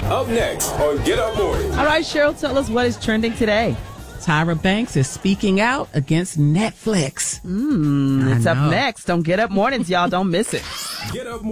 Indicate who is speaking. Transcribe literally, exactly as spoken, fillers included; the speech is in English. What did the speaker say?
Speaker 1: Up next on Get Up Morning.
Speaker 2: All right, Cheryl, tell us what is trending today.
Speaker 3: Tyra Banks is speaking out against Netflix.
Speaker 2: Mm, it's up next on Get Up Mornings, y'all. Don't miss it.
Speaker 1: Get Up